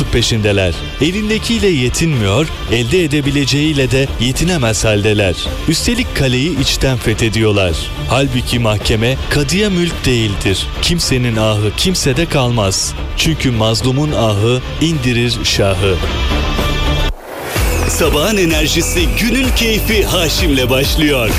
mülk peşindeler. Elindekiyle yetinmiyor, elde edebileceğiyle de yetinemez haldeler. Üstelik kaleyi içten fethediyorlar. Halbuki mahkeme kadıya mülk değildir. Kimsenin ahı kimsede kalmaz. Çünkü mazlumun ahı indirir şahı. Sabahın enerjisi, günün keyfi Haşim'le başlıyor.